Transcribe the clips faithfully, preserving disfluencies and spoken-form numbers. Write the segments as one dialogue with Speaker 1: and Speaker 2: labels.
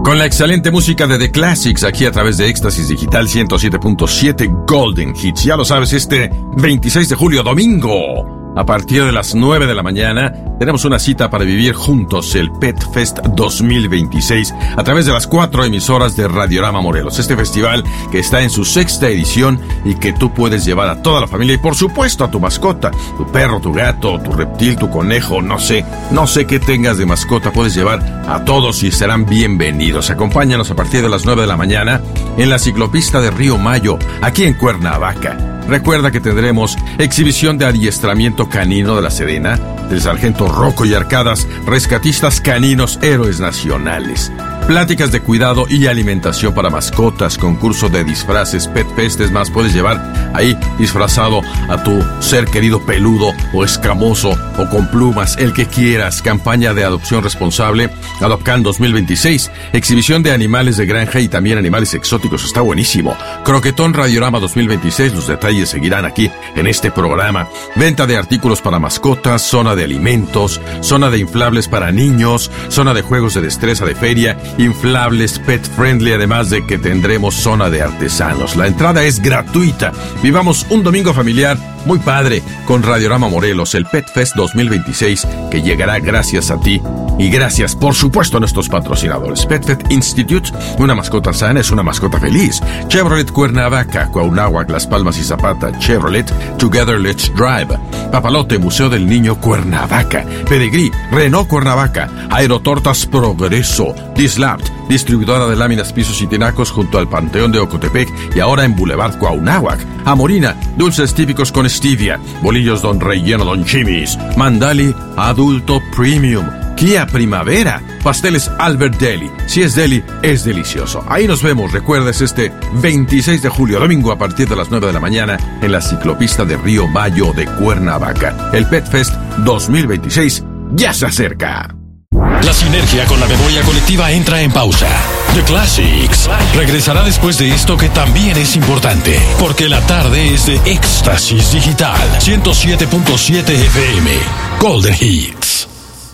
Speaker 1: Con la excelente música de The Classics aquí a través de Éxtasis Digital ciento siete punto siete Golden Hits. Ya lo sabes, este veintiséis de julio, domingo, a partir de las nueve de la mañana, tenemos una cita para vivir juntos el Pet Fest dos mil veintiséis a través de las cuatro emisoras de Radiorama Morelos. Este festival que está en su sexta edición y que tú puedes llevar a toda la familia y por supuesto a tu mascota, tu perro, tu gato, tu reptil, tu conejo, no sé, no sé qué tengas de mascota, puedes llevar a todos y serán bienvenidos. Acompáñanos a partir de las nueve de la mañana en la ciclopista de Río Mayo, aquí en Cuernavaca. Recuerda que tendremos exhibición de adiestramiento canino de la Sedena, del Sargento Rocco y Arcadas, rescatistas caninos héroes nacionales. Pláticas de cuidado y alimentación para mascotas, concurso de disfraces, Pet Fest, es más, puedes llevar ahí disfrazado a tu ser querido peludo o escamoso o con plumas, el que quieras. Campaña de adopción responsable, Adopcan dos mil veintiséis, exhibición de animales de granja y también animales exóticos, está buenísimo. Croquetón Radiorama dos mil veintiséis, los detalles seguirán aquí en este programa. Venta de artículos para mascotas, zona de alimentos, zona de inflables para niños, zona de juegos de destreza de feria, inflables pet friendly, además de que tendremos zona de artesanos. La entrada es gratuita. Vivamos un domingo familiar muy padre con Radiorama Morelos, el Pet Fest dos mil veintiséis, que llegará gracias a ti y gracias, por supuesto, a nuestros patrocinadores. Pet Fest Institute, una mascota sana es una mascota feliz. Chevrolet Cuernavaca, Cuauhnáhuac, Las Palmas y Zapata. Chevrolet, Together Let's Drive. Papalote, Museo del Niño Cuernavaca. Pedigrí, Renault Cuernavaca. Aerotortas Progreso. Dislapt, distribuidora de láminas, pisos y tinacos junto al Panteón de Ocotepec y ahora en Boulevard Cuauhnáhuac. Amorina, dulces típicos con stevia. Bolillos Don Relleno Don Chimis. Mandali, adulto premium. Kia Primavera, pasteles Albert Deli. Si es deli, es delicioso. Ahí nos vemos, recuerdes, este veintiséis de julio, domingo, a partir de las nueve de la mañana, en la ciclopista de Río Mayo de Cuernavaca. El Pet Fest dos mil veintiséis ya se acerca.
Speaker 2: La sinergia con la memoria colectiva entra en pausa. The Classics regresará después de esto que también es importante, porque la tarde es de Éxtasis Digital ciento siete punto siete F M Golden Hits.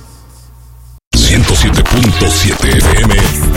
Speaker 3: ciento siete punto siete F M.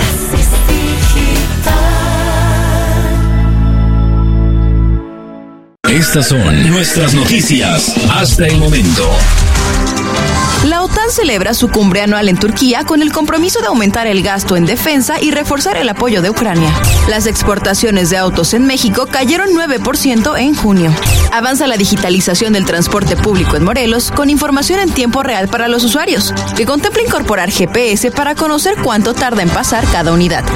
Speaker 2: Estas son nuestras noticias hasta el momento.
Speaker 4: La OTAN celebra su cumbre anual en Turquía con el compromiso de aumentar el gasto en defensa y reforzar el apoyo de Ucrania. Las exportaciones de autos en México cayeron nueve por ciento en junio. Avanza la digitalización del transporte público en Morelos con información en tiempo real para los usuarios, que contempla incorporar G P S para conocer cuánto tarda en pasar cada unidad.